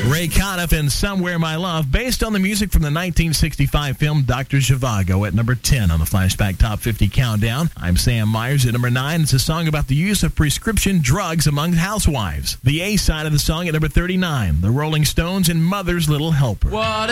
Ray Conniff and Somewhere My Love, based on the music from the 1965 film Dr. Zhivago, at number 10 on the Flashback Top 50 Countdown. I'm Sam Myers. At number 9, it's a song about the use of prescription drugs among housewives. The A side of the song at number 39, the Rolling Stones and Mother's Little Helper.